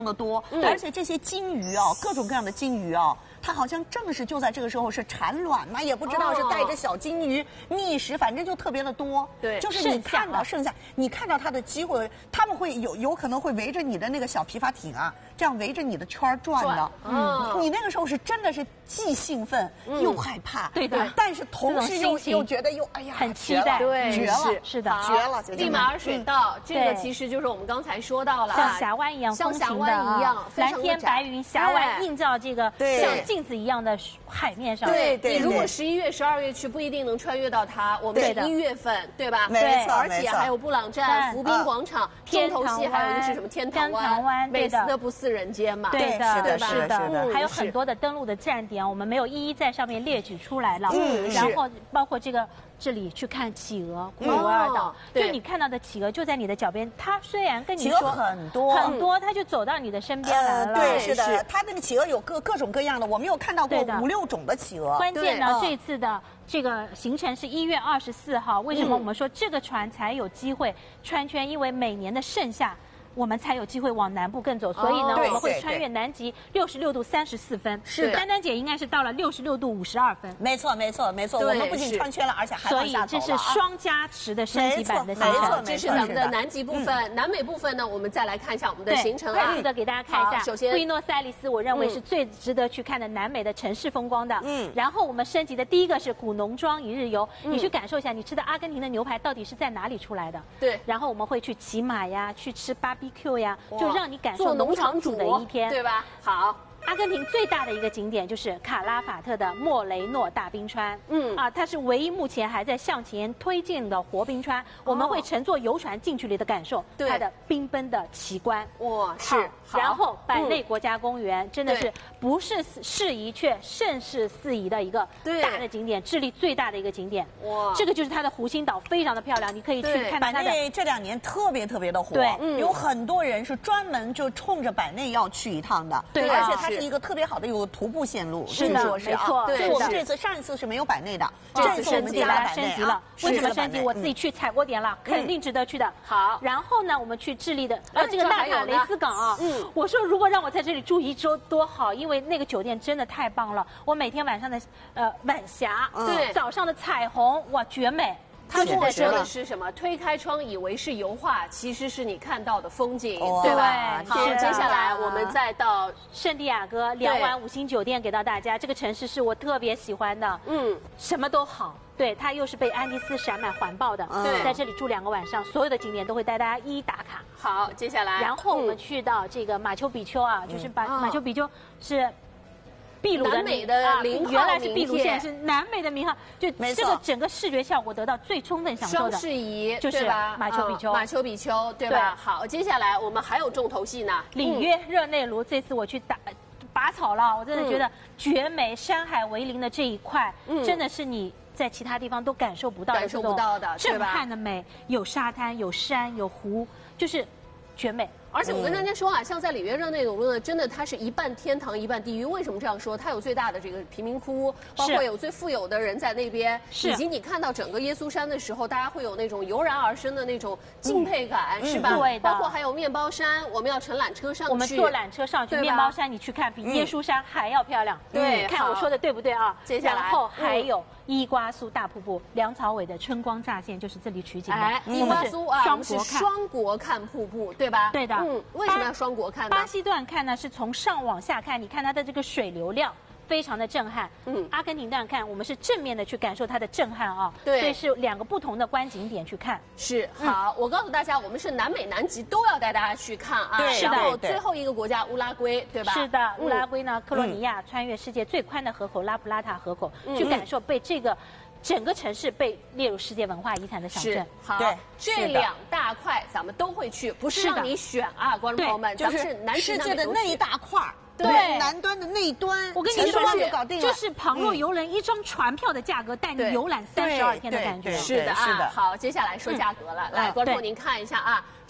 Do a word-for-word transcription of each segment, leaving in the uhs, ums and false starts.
的多， 嗯、 而且这些金鱼哦，各种各样的金鱼哦，它好像正是就在这个时候是产卵嘛，也不知道是带着小金鱼觅食，反正就特别的多。 对， 就是你看到剩下，你看到它的机会，他们会有有可能会围着你的那个小皮筏艇啊，这样围着你的圈转的。嗯，你那个时候是真的是既兴奋又害怕， 对的， 但是同时又又觉得又哎呀很期待， 对， 绝了， 是的， 绝了。 利马尔水道这个其实就是我们刚才说到了， 像峡湾一样， 像峡湾一样， 蓝天白云，峡湾映照这个像镜子一样的海面上。 对对，你如果十一月、十二月去，不一定能穿越到它。我们是一月份，对吧？ 对， 而且还有布朗站、浮滨广场、重头戏，还有一个是什么天堂湾？美斯的不似人间嘛。 对的， 对吧？是的，还有很多的登陆的站点，我们没有一一在上面列举出来了。嗯，然后包括这个。这里去看企鹅，库鲁尔岛，就你看到的企鹅就在你的脚边。它虽然跟你说很多很多，它就走到你的身边来了。 对，是的，它那个企鹅有各各种各样的，我们有看到过五六种的企鹅。 关键呢，这次的这个行程是一月二十四号。为什么我们说这个船才有机会穿圈？因为每年的盛夏。我们才有机会往南部更走，所以呢，我们会穿越南极六十六度三十四分。 是， 丹丹姐应该是到了六十六度五十二分。 没错，没错，没错。我们不仅穿圈了，而且还往下走了。 所以这是双加持的升级版的行程。 没错， 这是咱们的南极部分，南美部分呢，我们再来看一下我们的行程啊。 快速的给大家看一下。 首先， 布宜诺斯艾利斯，我认为是最值得去看的南美的城市风光的。嗯。然后我们升级的第一个是古农庄一日游，你去感受一下，你吃的阿根廷的牛排到底是在哪里出来的？ 对。 然后我们会去骑马呀，去吃 B B Q 呀。就让你感受农场主的一天， 对吧？好， 阿根廷最大的一个景点就是卡拉法特的莫雷诺大冰川，嗯啊，它是唯一目前还在向前推进的活冰川。我们会乘坐游船近距离的感受它的冰崩的奇观。 哇，是。 然后百内国家公园真的是不是适宜却盛世四宜的一个大的景点，智利最大的一个景点。哇，这个就是它的湖心岛，非常的漂亮，你可以去看到它的。 百内这两年特别特别的火，对，有很多人是专门就冲着百内要去一趟的。 对， 而且它是一个特别好的有徒步线路， 是的，没错。 所以我们这次上一次是没有百内的，这次我们加了升级了。为什么升级？我自己去踩过点了，肯定值得去的。 好， 然后呢，我们去智利的呃这个纳塔雷斯港啊，嗯，我说如果让我在这里住一周多好，因为那个酒店真的太棒了。我每天晚上的呃晚霞，对，早上的彩虹，哇，绝美。 他跟我说的是什么？推开窗以为是油画，其实是你看到的风景，对吧？好，接下来我们再到圣地亚哥两晚五星酒店给到大家。这个城市是我特别喜欢的，嗯，什么都好。对，它又是被安第斯闪满环抱的，对，在这里住两个晚上，所有的景点都会带大家一一打卡。 好，接下来， 然后我们去到这个马丘比丘啊，就是把马丘比丘是。秘鲁的南美的零号， 原来是秘鲁，现在是南美的名号，就这个整个视觉效果得到最充分享受的。 双适宜， 就是马丘比丘， 马丘比丘，对吧？好，接下来我们还有重头戏呢， 里约热内卢。这次我去打拔草了，我真的觉得绝美，山海为邻的这一块，真的是你在其他地方都感受不到的， 感受不到的震撼的美，有沙滩，有山，有湖，就是绝美。 而且我跟大家说啊，像在里约热内卢呢，真的它是一半天堂一半地狱。为什么这样说？它有最大的这个贫民窟，包括有最富有的人在那边，以及你看到整个耶稣山的时候，大家会有那种油然而生的那种敬佩感，是吧？ 对的。 包括还有面包山，我们要乘缆车上去， 我们坐缆车上去，面包山你去看，比耶稣山还要漂亮。 对， 看我说的对不对啊？ 接下来， 然后还有伊瓜苏大瀑布，梁朝伟的《春光乍现》就是这里取景的。 哎，伊瓜苏啊，我们是双国看瀑布，对吧？ 对的。 嗯，为什么要？双国看巴西段看呢，是从上往下看，你看它的这个水流量非常的震撼。嗯，阿根廷段看，我们是正面的去感受它的震撼啊。对，所以是两个不同的观景点去看。 是，好，我告诉大家，我们是南美南极都要带大家去看啊。 对， 然后最后一个国家乌拉圭，对吧？ 是的，乌拉圭呢，克罗尼亚穿越世界最宽的河口拉普拉塔河口，去感受被这个。整个城市被列入世界文化遗产的小镇。 好，这两大块咱们都会去，不是让你选啊，观众朋友们， 就是世界的那一大块。 对， 南端的那一端， 我跟你说， 就搞定了。 就是旁若游人，一张船票的价格带你游览三十二天的感觉。 是的啊，好，接下来说价格了，来，观众您看一下啊。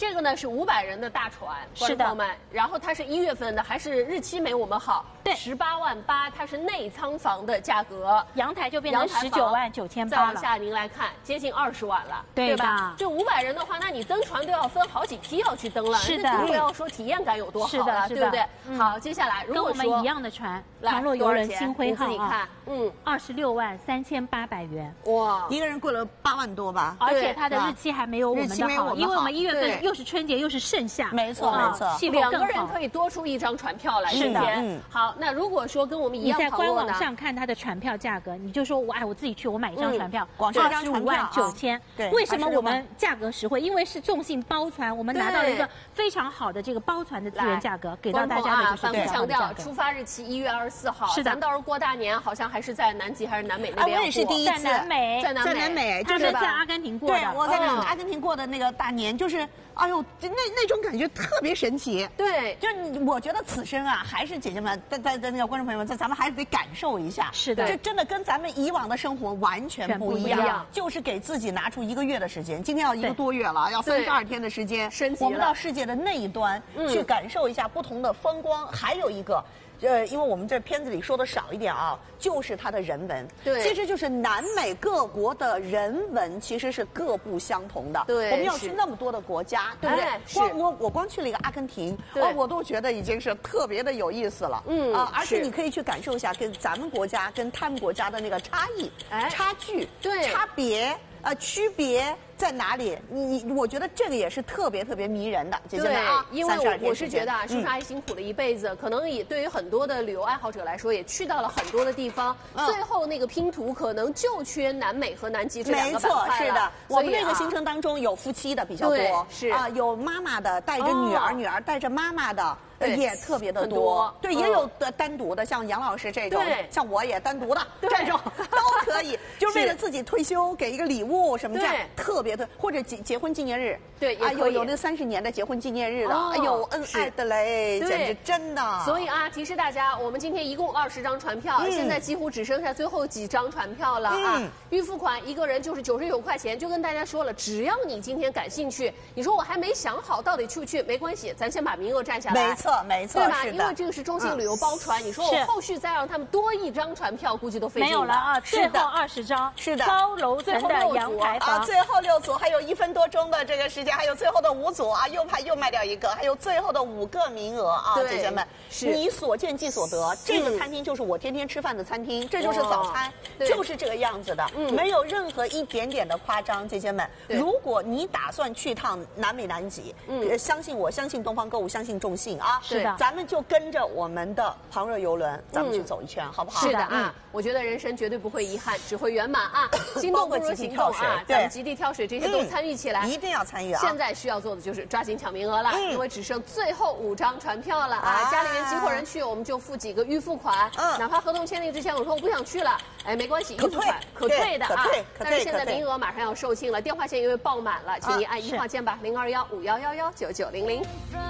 这个呢是五百人的大船，观众朋友们。然后它是一月份的，还是日期没我们好？ 对， 十八万八，它是内舱房的价格， 阳台就变成十九万九千八了。 再往下您来看，接近二十万了， 对吧？这五百人的话，那你登船都要分好几批要去登了， 是的， 更不要说体验感有多好了，对不对？好，接下来如果跟我们一样的船，长乐游轮星辉号啊，嗯，二十六万三千八百元， 哇，一个人贵了八万多吧？ 而且它的日期还没有我们的好，因为我们一月份又是春节又是盛夏， 没错没错， 两个人可以多出一张船票来。 是的， 嗯，好，那如果说跟我们一样， 你在官网上看它的船票价格，你就说我哎我自己去我买一张船票，二十五万九千，对，为什么我们价格实惠？因为是众信包船，我们拿到了一个非常好的这个包船的资源价格，给到大家的就是反复强调，出发日期一月二十四号， 是的， 咱到时候过大年好像还是在南极还是南美那边我也是第一次， 在南美， 在南美， 就是在阿根廷过的。 对，我在阿根廷过的那个大年，就是哎呦，那那种感觉特别神奇。 对， 就我觉得此生啊，还是姐姐们，在在在那个观众朋友们，在咱们还是得感受一下。 是的， 就真的跟咱们以往的生活完全不一样，就是给自己拿出一个月的时间，今天要一个多月了，要三十二天的时间，我们到世界的那一端去感受一下不同的风光。还有一个。呃，因为我们这片子里说的少一点啊，就是它的人文。 对， 其实就是南美各国的人文其实是各不相同的。 对， 我们要去那么多的国家，对不对？光我我光去了一个阿根廷，哦，我都觉得已经是特别的有意思了。嗯啊，而且你可以去感受一下跟咱们国家跟他们国家的那个差异、差距、 对差别。呃，区别在哪里？你你，我觉得这个也是特别特别迷人的，姐姐们啊。 因为我我是觉得啊，叔叔阿姨辛苦了一辈子，可能也对于很多的旅游爱好者来说，也去到了很多的地方。最后那个拼图可能就缺南美和南极这两个板块了。 没错，是的。我们那个行程当中有夫妻的比较多， 是啊，有妈妈的带着女儿，女儿带着妈妈的。也特别的多，对，也有的单独的，像杨老师这种，像我也单独的这种都可以，就是为了自己退休给一个礼物什么这样，特别的，或者结结婚纪念日， 对， 啊，有有那三十年的结婚纪念日的，哎呦，恩爱的嘞，简直真的。 所以啊，提示大家，我们今天一共二十张船票，现在几乎只剩下最后几张船票了啊，预付款一个人就是九十九块钱，就跟大家说了，只要你今天感兴趣，你说我还没想好到底去不去，没关系，咱先把名额占下来， 没错。没错， 对吧？因为这个是中信旅游包船，你说我后续再让他们多一张船票，估计都费劲了。 没有了啊，最后二十张， 是的， 高楼层的阳台房啊，最后六组还有一分多钟的这个时间，还有最后的五组啊，又怕又卖掉一个，还有最后的五个名额啊，姐姐们，你所见即所得。这个餐厅就是我天天吃饭的餐厅，这就是早餐，就是这个样子的，没有任何一点点的夸张，姐姐们。如果你打算去趟南美南极，嗯，相信我，相信东方购物，相信众信啊。 是的， 咱们就跟着我们的庞热游轮，咱们去走一圈，好不好？ 是的啊，我觉得人生绝对不会遗憾，只会圆满啊！心动不如行动啊！咱们极地跳水这些都参与起来， 一定要参与啊！ 现在需要做的就是抓紧抢名额了，因为只剩最后五张船票了啊！家里面几口人去，我们就付几个预付款，哪怕合同签订之前我说我不想去了，哎，没关系，预付款可退的啊！但是现在名额马上要售罄了，电话线因为爆满了，请您按一号键吧，零二幺五幺幺幺九九零零。